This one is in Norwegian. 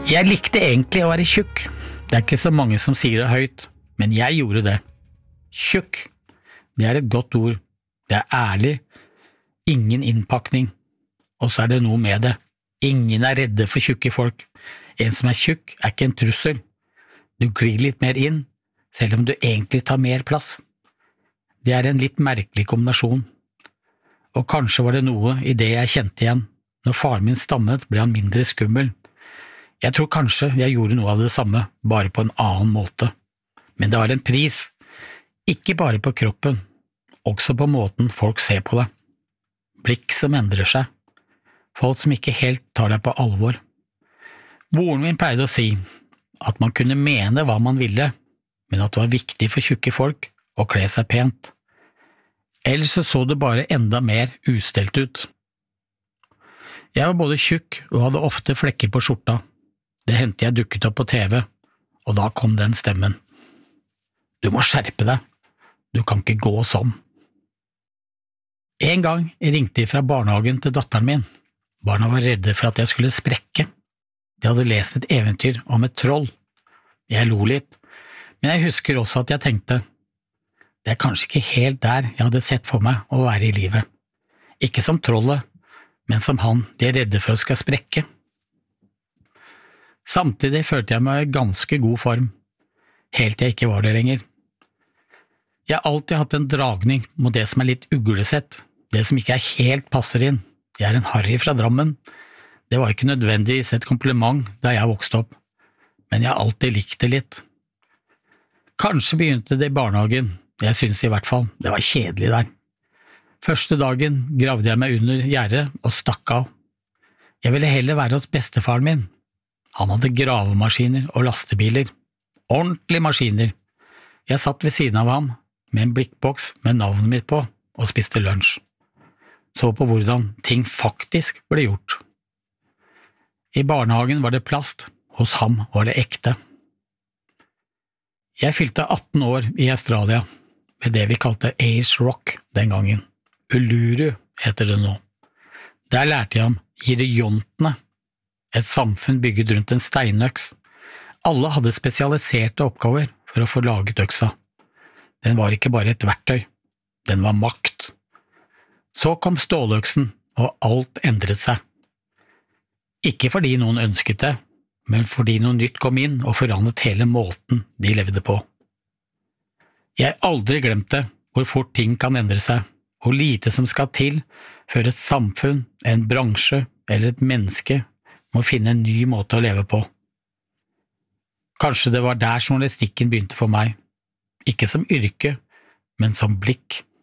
Jeg likte egentlig å være tjukk. Det ikke så mange som sier det høyt, men jeg gjorde det. Tjukk, det et godt ord. Det ærlig, ingen innpakning. Og så det noe med det. Ingen redde for tjukke folk. En som tjukk ikke en trussel. Du glir litt mer inn, selv om du egentlig tar mer plass. Det en litt merkelig kombinasjon. Og kanskje var det noe i det jeg kjente igjen. Når faren min stammet, ble han mindre skummel. Jeg tror kanskje jeg gjorde noe av det samme, bare på en annen måte. Men det har en pris. Ikke bare på kroppen, også på måten folk ser på deg. Blikk som endrer seg. Folk som ikke helt tar deg på alvor. Moren min pleide å si at man kunne mene hva man ville, men at det var viktig for tjukke folk å kle seg pent. Ellers så det bare enda mer ustelt ut. Jeg var både tjukk og hadde ofte flekker på skjorta. Det hendte jeg dukket opp på TV, og da kom den stemmen. Du må skjerpe deg. Du kan ikke gå sånn. En gang ringte de fra barnehagen til datteren min. Barna var redde for at jeg skulle sprekke. De hadde lest et eventyr om et troll. Jeg lo litt, men jeg husker også at jeg tenkte, det kanskje ikke helt der jeg hadde sett for meg å være i livet. Ikke som trollet, men som han de redde for å skal sprekke. Samtidig følte jeg meg i ganske god form, helt til jeg ikke var det lenger. Jeg har alltid hatt en dragning mot det som litt uglesett, det som ikke helt passer inn. Jeg en Harry fra Drammen. Det var ikke nødvendigvis et kompliment da jeg vokste opp, men jeg har alltid likt det litt. Kanskje begynte det i barnehagen, jeg synes i hvert fall, det var kjedelig der. Første dagen gravde jeg meg under gjerdet og stakk av. Jeg ville heller være hos bestefaren min. Han hadde gravemaskiner og lastebiler. Ordentlige maskiner. Jeg satt ved siden av ham, med en blikkboks med navnet mitt på, og spiste lunsj. Så på hvordan ting faktisk ble gjort. I barnehagen var det plast, hos ham var det ekte. Jeg fylte 18 år i Australia, ved det vi kalte Ace Rock den gangen. Uluru heter det nå. Der lærte jeg om giriontene, et samfunn bygget rundt en steinøks. Alle hadde spesialiserte oppgaver for å få laget øksa. Den var ikke bare et verktøy, den var makt. Så kom ståløksen, og alt endret seg. Ikke fordi noen ønsket det, men fordi noe nytt kom inn og forandret hele måten de levde på. Jeg har aldri glemt det, hvor fort ting kan endre seg, hvor lite som skal til før et samfunn, en bransje eller et menneske må finne en ny måte å leve på. Kanskje det var der journalistikken begynte for meg, ikke som yrke, men som blikk.